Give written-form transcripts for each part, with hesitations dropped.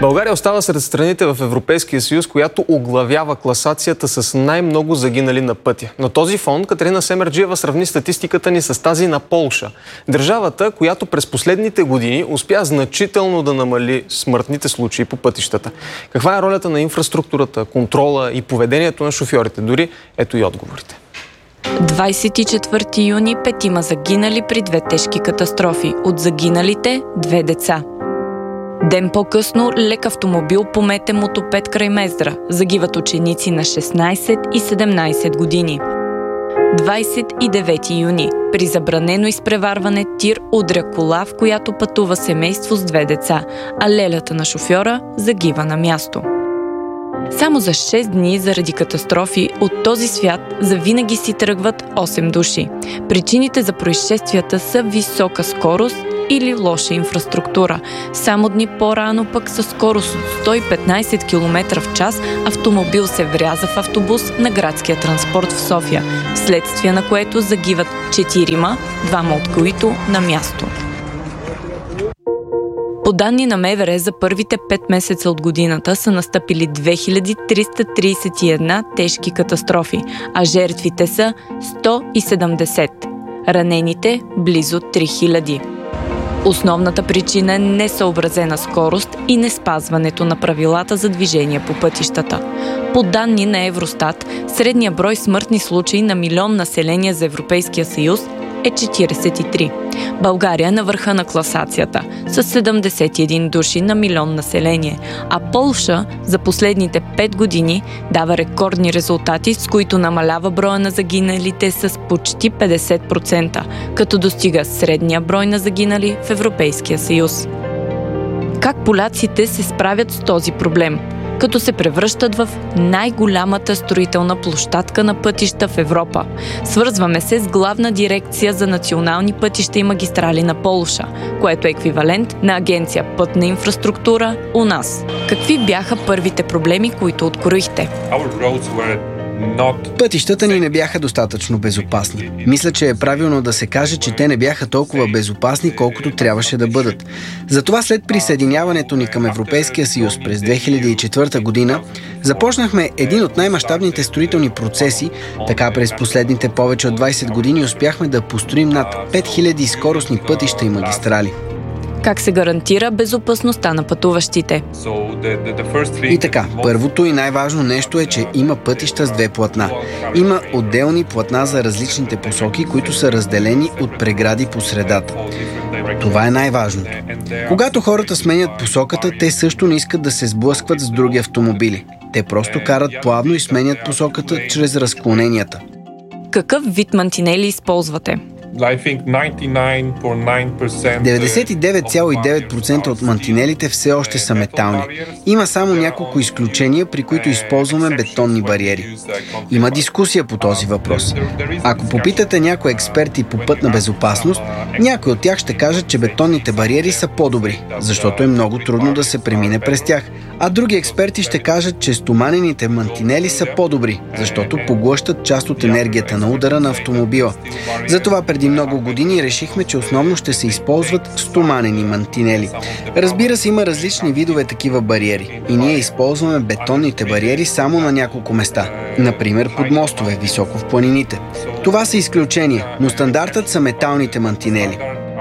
България остава сред страните в Европейския съюз, която оглавява класацията с най-много загинали на пътя. На този фон Катерина Семерджиева сравни статистиката ни с тази на Полша. Държавата, която през последните години успя значително да намали смъртните случаи по пътищата. Каква е ролята на инфраструктурата, контрола и поведението на шофьорите? Дори ето и отговорите. 24 юни 5 загинали при 2 тежки катастрофи. От загиналите 2 деца. Ден по-късно лек автомобил помете мотопед край Мездра. Загиват ученици на 16 и 17 години. 29 юни. При забранено изпреварване тир удря кола, в която пътува семейство с 2 деца, а лелята на шофьора загива на място. Само за 6 дни заради катастрофи от този свят завинаги си тръгват 8 души. Причините за происшествията са висока скорост или лоша инфраструктура. Само дни по-рано пък със скорост от 115 км в час автомобил се вряза в автобус на градския транспорт в София, вследствие на което загиват 4, 2 от които на място. По данни на МВР за първите 5 месеца от годината са настъпили 2331 тежки катастрофи, а жертвите са 170. Ранените близо 3000. Основната причина е несъобразена скорост и неспазването на правилата за движение по пътищата. По данни на Евростат, средният брой смъртни случаи на милион население за Европейския съюз е 43. България е на върха на класацията с 71 души на милион население, а Полша за последните 5 години дава рекордни резултати, с които намалява броя на загиналите с почти 50%, като достига средния брой на загинали в Европейския съюз. Как поляците се справят с този проблем? Като се превръщат в най-голямата строителна площадка на пътища в Европа. Свързваме се с Главна дирекция за национални пътища и магистрали на Полша, което е еквивалент на Агенция Пътна инфраструктура у нас. Какви бяха първите проблеми, които откроихте? Пътищата ни не бяха достатъчно безопасни. Мисля, че е правилно да се каже, че те не бяха толкова безопасни, колкото трябваше да бъдат. Затова след присъединяването ни към Европейския съюз през 2004 година, започнахме един от най-мащабните строителни процеси. Така през последните повече от 20 години успяхме да построим над 5000 скоростни пътища и магистрали. Как се гарантира безопасността на пътуващите? И така, първото и най-важно нещо е, че има пътища с 2 платна. Има отделни платна за различните посоки, които са разделени от прегради по средата. Това е най-важното. Когато хората сменят посоката, те също не искат да се сблъскват с други автомобили. Те просто карат плавно и сменят посоката чрез разклоненията. Какъв вид мантинели използвате? 99,9% от мантинелите все още са метални. Има само няколко изключения, при които използваме бетонни бариери. Има дискусия по този въпрос. Ако попитате някои експерти по пътна безопасност, някои от тях ще кажат, че бетонните бариери са по-добри, защото е много трудно да се премине през тях. А други експерти ще кажат, че стоманените мантинели са по-добри, защото поглъщат част от енергията на удара на автомобила. Затова преди много години решихме, че основно ще се използват стоманени мантинели. Разбира се, има различни видове такива бариери и ние използваме бетонните бариери само на няколко места. Например, под мостове, високо в планините. Това са изключения, но стандартът са металните мантинели.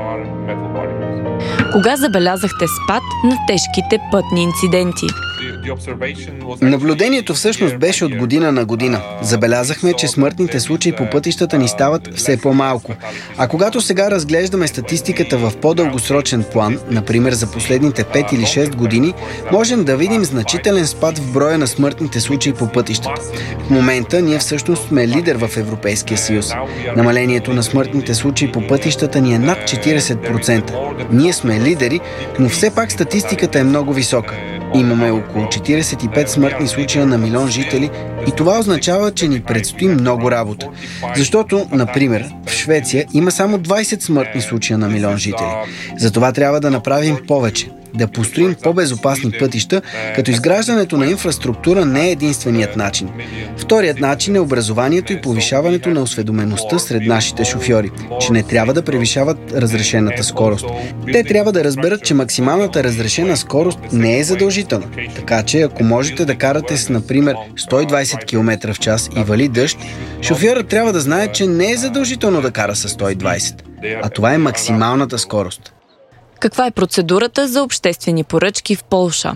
Кога забелязахте спад на тежките пътни инциденти? Наблюдението всъщност беше от година на година. Забелязахме, че смъртните случаи по пътищата ни стават все по-малко. А когато сега разглеждаме статистиката в по-дългосрочен план, например за последните 5 или 6 години, можем да видим значителен спад в броя на смъртните случаи по пътищата. В момента ние всъщност сме лидер в Европейския съюз. Намалението на смъртните случаи по пътищата ни е над 40%. Ние сме лидери, но все пак статистиката е много висока. Имаме около 45 смъртни случая на милион жители и това означава, че ни предстои много работа. Защото, например, в Швеция има само 20 смъртни случая на милион жители. Затова трябва да направим повече. да построим по-безопасни пътища, като изграждането на инфраструктура не е единственият начин. Вторият начин е образованието и повишаването на осведомеността сред нашите шофьори, че не трябва да превишават разрешената скорост. Те трябва да разберат, че максималната разрешена скорост не е задължителна. Така че, ако можете да карате с, например, 120 км в час и вали дъжд, шофьорът трябва да знае, че не е задължително да кара с 120, а това е максималната скорост. Каква е процедурата за обществени поръчки в Полша?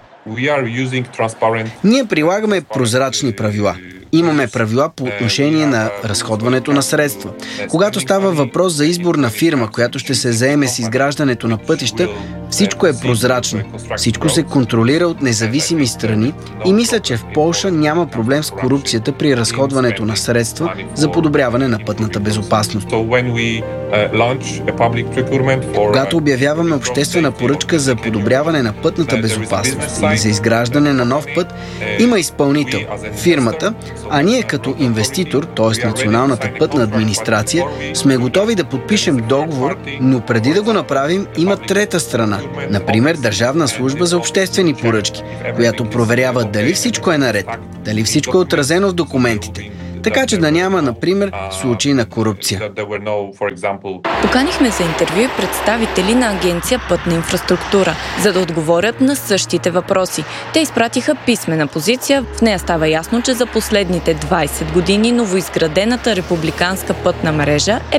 Ние прилагаме прозрачни правила. Имаме правила по отношение на разходването на средства. Когато става въпрос за избор на фирма, която ще се заеме с изграждането на пътища, всичко е прозрачно. Всичко се контролира от независими страни и мисля, че в Полша няма проблем с корупцията при разходването на средства за подобряване на пътната безопасност. Когато обявяваме обществена поръчка за подобряване на пътната безопасност или за изграждане на нов път, има изпълнител – фирмата, а ние като инвеститор, т.е. Националната пътна администрация, сме готови да подпишем договор, но преди да го направим има трета страна, например Държавна служба за обществени поръчки, която проверява дали всичко е наред, дали всичко е отразено в документите, така че да няма, например, случаи на корупция. Поканихме за интервю представители на Агенция Пътна инфраструктура, за да отговорят на същите въпроси. Те изпратиха писмена позиция. В нея става ясно, че за последните 20 години новоизградената републиканска пътна мрежа е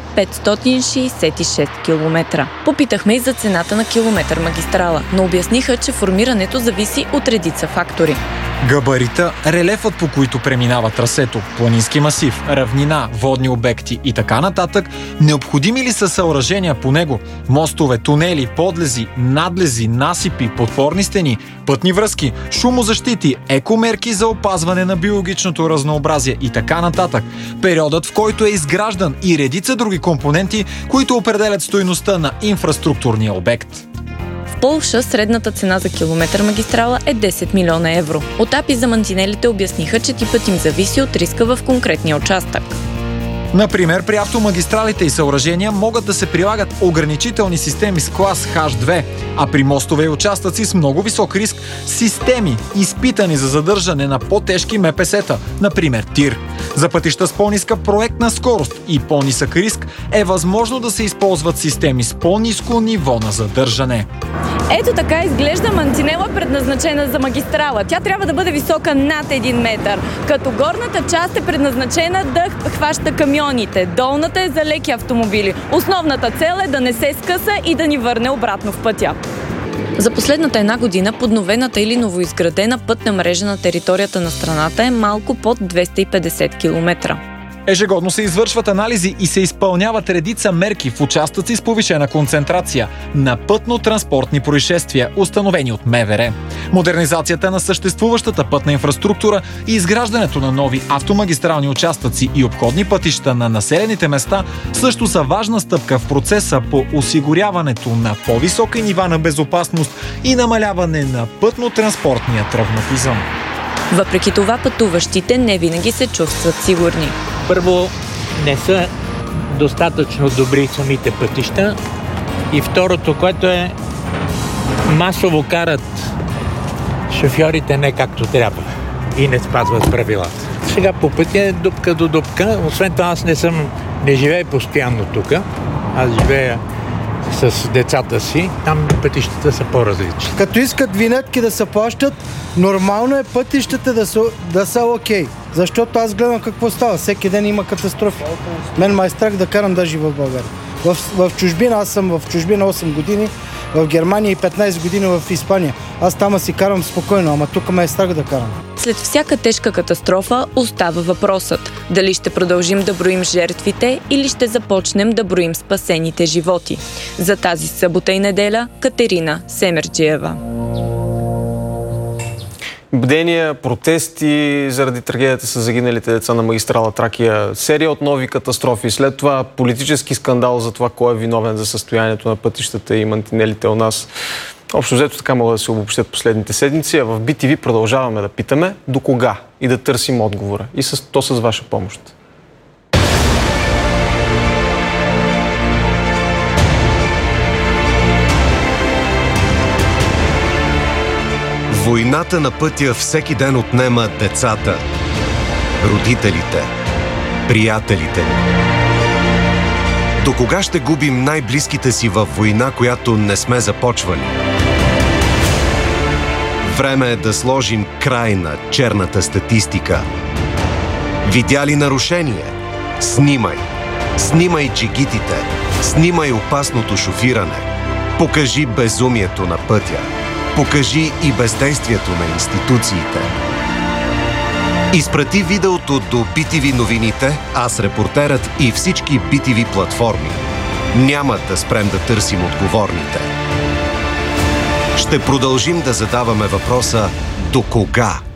566 км. Попитахме и за цената на километър магистрала, но обясниха, че формирането зависи от редица фактори. Габарита, релефът, по които преминава трасето, планински масив, равнина, водни обекти и така нататък, необходими ли са съоръжения по него? Мостове, тунели, подлези, надлези, насипи, подпорни стени, пътни връзки, шумозащити, екомерки за опазване на биологичното разнообразие и така нататък. Периодът, в който е изграждан и редица други компоненти, които определят стойността на инфраструктурния обект. В Полша средната цена за километър магистрала е 10 милиона евро. От АПИ за мантинелите обясниха, че типът им зависи от риска в конкретния участък. Например, при автомагистралите и съоръжения могат да се прилагат ограничителни системи с клас H2, а при мостове и участъци с много висок риск системи, изпитани за задържане на по-тежки МПС-та, например ТИР. За пътища с по-ниска проектна скорост и по-нисък риск е възможно да се използват системи с по-ниско ниво на задържане. Ето така изглежда мантинела, предназначена за магистрала. Тя трябва да бъде висока над 1 метър, като горната част е предназначена да хваща камионите, долната е за леки автомобили. Основната цел е да не се скъса и да ни върне обратно в пътя. За последната една година подновената или новоизградена пътна мрежа на територията на страната е малко под 250 км. Ежегодно се извършват анализи и се изпълняват редица мерки в участъци с повишена концентрация на пътно-транспортни происшествия, установени от МВР. Модернизацията на съществуващата пътна инфраструктура и изграждането на нови автомагистрални участъци и обходни пътища на населените места също са важна стъпка в процеса по осигуряването на по-високи нива на безопасност и намаляване на пътно-транспортния травматизъм. Въпреки това, пътуващите не винаги се чувстват сигурни. Първо, не са достатъчно добри самите пътища и второто, което е масово карат шофьорите не както трябва и не спазват правилата. Сега по пътя е дупка до дупка, освен това аз не живея постоянно тук, аз живея с децата си, там пътищата са по-различни. Като искат винетки да се плащат, нормално е пътищата да са окей. Защото аз гледам какво става. Всеки ден има катастрофи. Мен ме е страх да карам даже в България. В чужбина, аз съм в чужбина 8 години, в Германия и 15 години в Испания. Аз там си карам спокойно, ама тук ме е страх да карам. След всяка тежка катастрофа остава въпросът. Дали ще продължим да броим жертвите или ще започнем да броим спасените животи. За тази събота и неделя Катерина Семерджиева. Бдения, протести заради трагедията с загиналите деца на магистрала Тракия, серия от нови катастрофи, след това политически скандал за това кой е виновен за състоянието на пътищата и мантинелите у нас. Общо взето така могат да се обобщят последните седмици, а в BTV продължаваме да питаме до кога и да търсим отговора. И то с ваша помощ. Войната на пътя всеки ден отнема децата, родителите, приятелите ни. До кога ще губим най-близките си във война, която не сме започвали? Време е да сложим край на черната статистика. Видя ли нарушение? Снимай! Снимай джигитите! Снимай опасното шофиране! Покажи безумието на пътя! Покажи и бездействието на институциите! Изпрати видеото до BTV новините, аз репортерът и всички BTV платформи. Няма да спрем да търсим отговорните. Ще продължим да задаваме въпроса: до кога?